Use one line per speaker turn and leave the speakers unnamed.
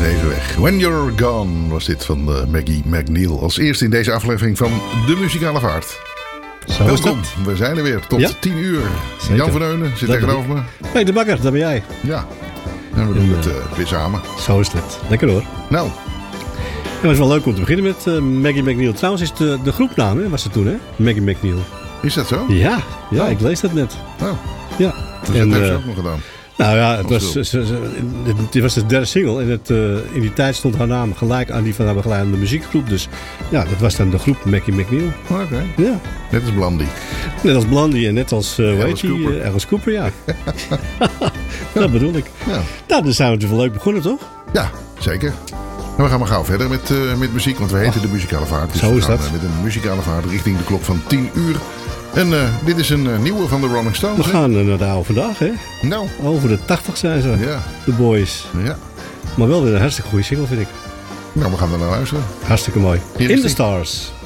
deze weg. When You're Gone was dit van Maggie McNeil. Als eerste in deze aflevering van De Muzikale Vaart. Welkom, we zijn er weer tot 10 uur. Zeker. Jan van Eunen zit tegenover me.
Hey, de bakker, dat ben jij.
Ja, en we doen het weer samen.
Zo is het. Lekker hoor.
Nou.
Het was wel leuk om te beginnen met Maggie McNeil. Trouwens is de groepnaam, hè, was het toen, hè? Maggie McNeil.
Is dat zo?
Ja, ik lees dat net.
Oh.
Ja.
Dus dat heeft ze ook nog gedaan.
Nou ja, dit was de derde single. En in die tijd stond haar naam gelijk aan die van haar begeleidende muziekgroep. Dus ja, dat was dan de groep Maggie McNeil.
Oké.
Ja.
Net als Blondie.
Net als Blondie en net als Alice Cooper, ja. Dat bedoel ik. Ja. Nou, dan zijn we natuurlijk wel leuk begonnen, toch?
Ja, zeker. En we gaan maar gauw verder met muziek, want we heten De Muzikale Vaart. Dus
zo is dat.
Met een muzikale vaart richting de klok van 10 uur. En dit is een nieuwe van de Rolling Stones.
We gaan naar de oude vandaag, hè?
Nou.
Over de 80 zijn ze,
ja.
De Boys.
Ja.
Maar wel weer een hartstikke goede single, vind ik.
Nou, we gaan er naar luisteren.
Hartstikke mooi. In the Stars.